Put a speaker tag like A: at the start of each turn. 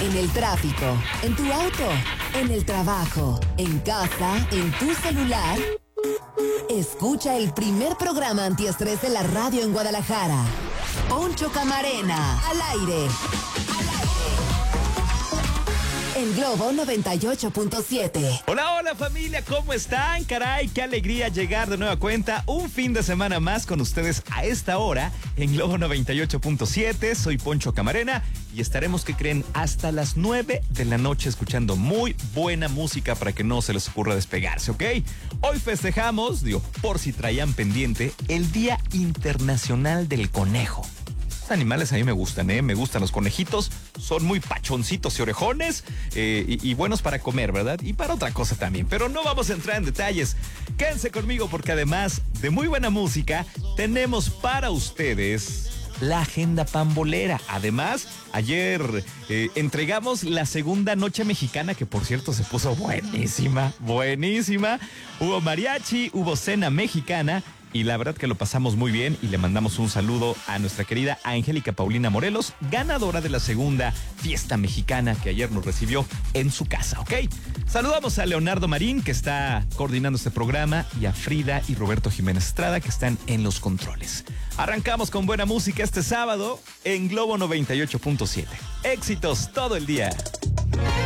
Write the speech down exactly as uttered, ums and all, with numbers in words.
A: En el tráfico, en tu auto, en el trabajo, en casa, en tu celular. Escucha el primer programa antiestrés de la radio en Guadalajara. Poncho Camarena, al aire. Al aire. En Globo noventa y ocho punto siete.
B: Hola, hola familia, ¿cómo están? Caray, qué alegría llegar de nueva cuenta un fin de semana más con ustedes a esta hora en Globo noventa y ocho punto siete. Soy Poncho Camarena y estaremos, que creen, hasta las nueve de la noche escuchando muy buena música para que no se les ocurra despegarse, ¿ok? Hoy festejamos, digo, por si traían pendiente, el Día Internacional del Conejo. Animales a mí me gustan, ¿eh? Me gustan los conejitos, son muy pachoncitos y orejones eh, y, y buenos para comer, ¿verdad? Y para otra cosa también, pero no vamos a entrar en detalles. Quédense conmigo porque además de muy buena música, tenemos para ustedes la agenda pambolera. Además, ayer eh, entregamos la segunda noche mexicana, que por cierto se puso buenísima, buenísima. Hubo mariachi, hubo cena mexicana. Y la verdad que lo pasamos muy bien y le mandamos un saludo a nuestra querida Angélica Paulina Morelos, ganadora de la segunda fiesta mexicana que ayer nos recibió en su casa, ¿ok? Saludamos a Leonardo Marín, que está coordinando este programa, y a Frida y Roberto Jiménez Estrada, que están en los controles. Arrancamos con buena música este sábado en Globo noventa y ocho punto siete. Éxitos todo el día.